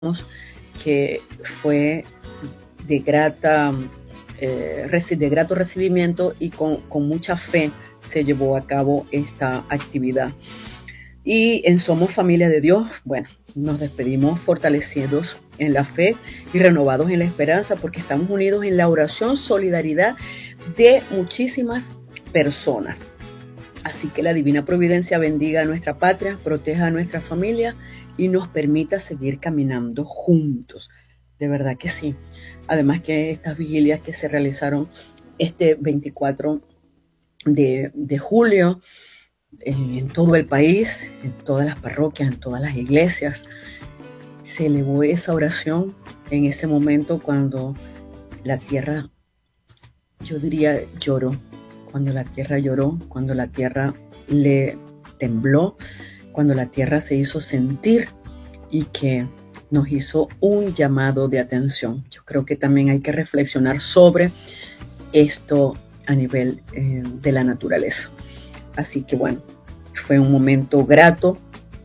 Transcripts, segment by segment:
que fue de grato recibimiento y con mucha fe se llevó a cabo esta actividad. Y en Somos Familia de Dios, bueno, nos despedimos fortalecidos en la fe y renovados en la esperanza, porque estamos unidos en la oración, solidaridad de muchísimas personas. Así que la divina providencia bendiga a nuestra patria, proteja a nuestra familia y nos permita seguir caminando juntos. De verdad que sí. Además que estas vigilias que se realizaron este 24 de julio, en todo el país, en todas las parroquias, en todas las iglesias, se elevó esa oración en ese momento cuando la tierra, yo diría, lloró. Cuando la tierra lloró, cuando la tierra le tembló, cuando la tierra se hizo sentir y que nos hizo un llamado de atención. Yo creo que también hay que reflexionar sobre esto a nivel de la naturaleza. Así que bueno, fue un momento grato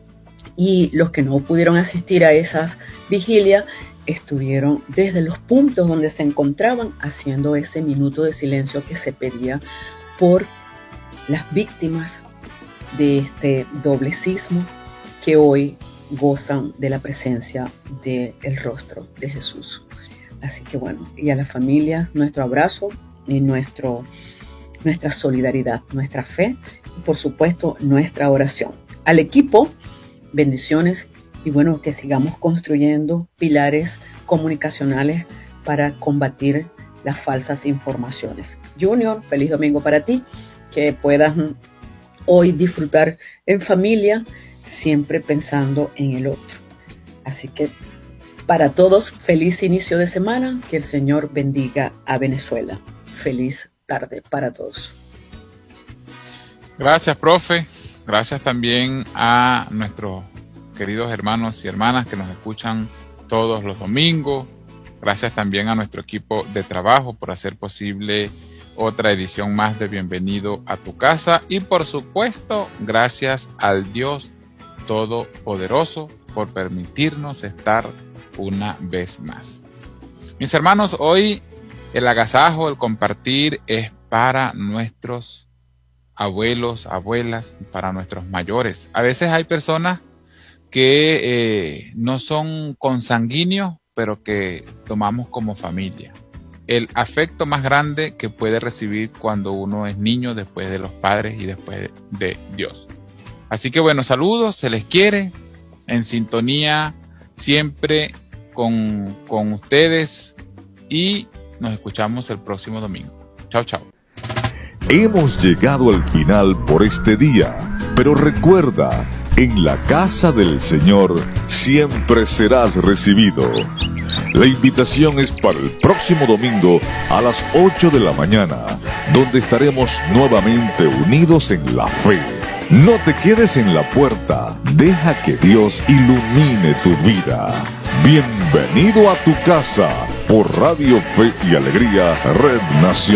y los que no pudieron asistir a esas vigilias estuvieron desde los puntos donde se encontraban haciendo ese minuto de silencio que se pedía por las víctimas de este doble sismo que hoy gozan de la presencia del rostro de Jesús. Así que bueno, y a la familia nuestro abrazo y nuestra solidaridad, nuestra fe y por supuesto nuestra oración. Al equipo, bendiciones y bueno, que sigamos construyendo pilares comunicacionales para combatir las falsas informaciones. Junior, feliz domingo para ti, que puedas hoy disfrutar en familia, siempre pensando en el otro. Así que para todos, feliz inicio de semana, que el Señor bendiga a Venezuela. Feliz tarde para todos. Gracias, profe. Gracias también a nuestros queridos hermanos y hermanas que nos escuchan todos los domingos. Gracias también a nuestro equipo de trabajo por hacer posible otra edición más de Bienvenido a tu casa. Y por supuesto, gracias al Dios Todopoderoso por permitirnos estar una vez más. Mis hermanos, hoy el agasajo, el compartir es para nuestros abuelos, abuelas, para nuestros mayores. A veces hay personas que no son consanguíneos, pero que tomamos como familia. El afecto más grande que puede recibir cuando uno es niño después de los padres y después de Dios. Así que bueno, saludos, se les quiere, en sintonía siempre con ustedes y nos escuchamos el próximo domingo. Chao, chao. Hemos llegado al final por este día, pero recuerda, en la casa del Señor siempre serás recibido. La invitación es para el próximo domingo a las 8 de la mañana, donde estaremos nuevamente unidos en la fe. No te quedes en la puerta, deja que Dios ilumine tu vida. Bienvenido a tu casa por Radio Fe y Alegría Red Nacional.